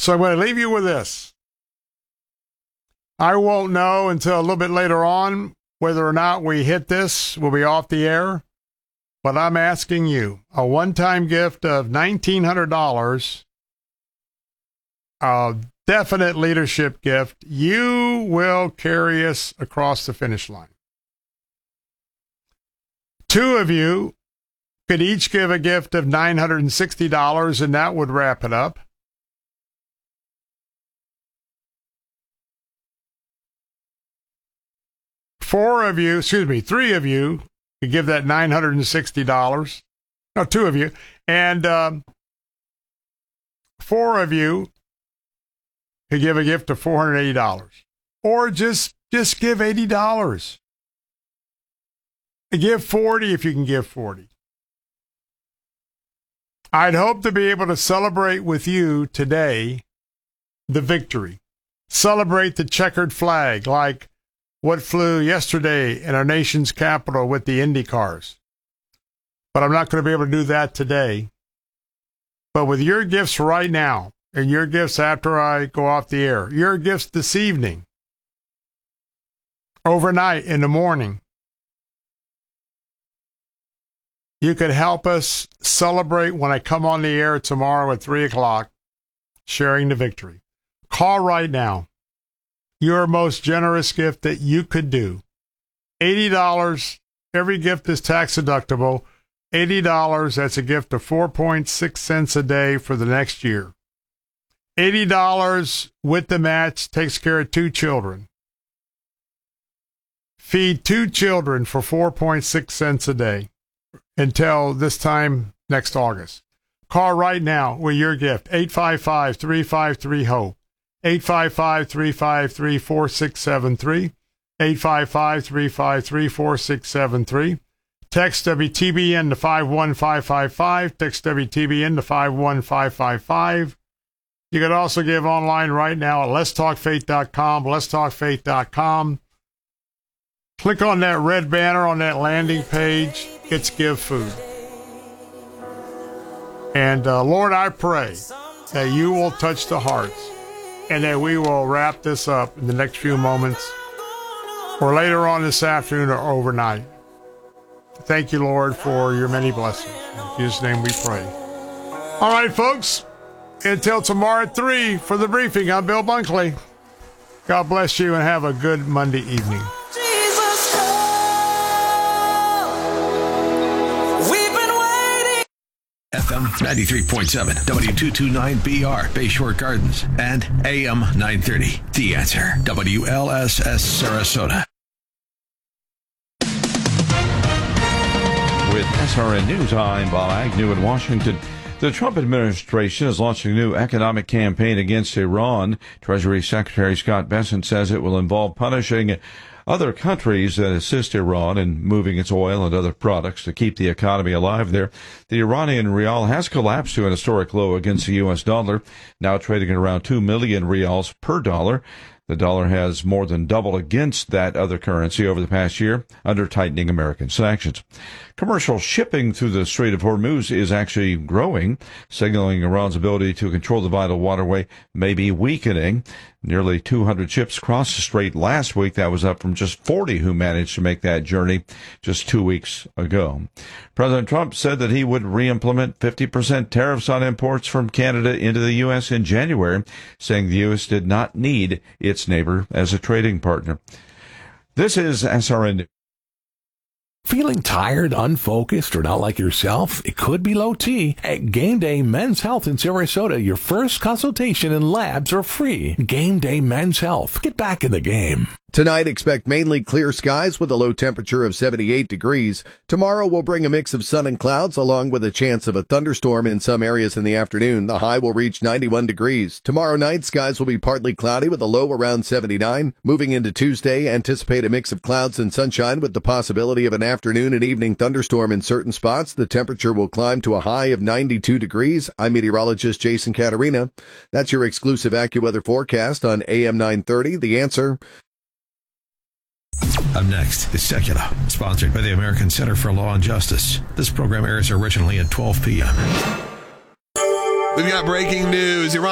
So I'm going to leave you with this. I won't know until a little bit later on whether or not we hit this. We'll be off the air. But I'm asking you, a one-time gift of $1,900, a definite leadership gift, you will carry us across the finish line. 2 of you could each give a gift of $960, and that would wrap it up. Three of you could give that $960. No, 2 of you. And 4 of you could give a gift of $480. Or just give $80. Give 40 if you can give 40. I'd hope to be able to celebrate with you today the victory. Celebrate the checkered flag like what flew yesterday in our nation's capital with the Indy cars. But I'm not going to be able to do that today. But with your gifts right now, and your gifts after I go off the air, your gifts this evening, overnight, in the morning, you could help us celebrate when I come on the air tomorrow at 3 o'clock, sharing the victory. Call right now. Your most generous gift that you could do. $80. Every gift is tax deductible. $80. That's a gift of 4.6 cents a day for the next year. $80 with the match takes care of 2 children. Feed 2 children for 4.6 cents a day until this time next August. Call right now with your gift. 855-353-HOPE. 855-353-4673. 855-353-4673. Text WTBN to 51555. Text WTBN to 51555. You can also give online right now at letstalkfaith.com. Letstalkfaith.com. Click on that red banner on that landing page. It's Give Food. And Lord, I pray that you will touch the hearts and that we will wrap this up in the next few moments or later on this afternoon or overnight. Thank you, Lord, for your many blessings. In Jesus' name we pray. All right, folks. Until tomorrow at 3 for the briefing, I'm Bill Bunkley. God bless you and have a good Monday evening. FM 93.7, W229BR, Bayshore Gardens, and AM 930. The Answer, WLSS Sarasota. With SRN News, I'm Bob Agnew in Washington. The Trump administration is launching a new economic campaign against Iran. Treasury Secretary Scott Bessent says it will involve punishing other countries that assist Iran in moving its oil and other products to keep the economy alive there. The Iranian rial has collapsed to an historic low against the U.S. dollar, now trading at around 2 million rials per dollar. The dollar has more than doubled against that other currency over the past year under tightening American sanctions. Commercial shipping through the Strait of Hormuz is actually growing, signaling Iran's ability to control the vital waterway may be weakening. Nearly 200 ships crossed the strait last week. That was up from just 40 who managed to make that journey just 2 weeks ago. President Trump said that he would re-implement 50% tariffs on imports from Canada into the U.S. in January, saying the U.S. did not need its neighbor as a trading partner. This is SRN. Feeling tired, unfocused, or not like yourself? It could be low T. At Game Day Men's Health in Sarasota, your first consultation and labs are free. Game Day Men's Health. Get back in the game. Tonight, expect mainly clear skies with a low temperature of 78 degrees. Tomorrow will bring a mix of sun and clouds along with a chance of a thunderstorm in some areas in the afternoon. The high will reach 91 degrees. Tomorrow night, skies will be partly cloudy with a low around 79. Moving into Tuesday, anticipate a mix of clouds and sunshine with the possibility of an afternoon and evening thunderstorm in certain spots. The temperature will climb to a high of 92 degrees. I'm meteorologist Jason Caterina. That's your exclusive AccuWeather forecast on AM 930. The Answer. Up next, The Secular, sponsored by the American Center for Law and Justice. This program airs originally at 12 p.m. We've got breaking news. Iran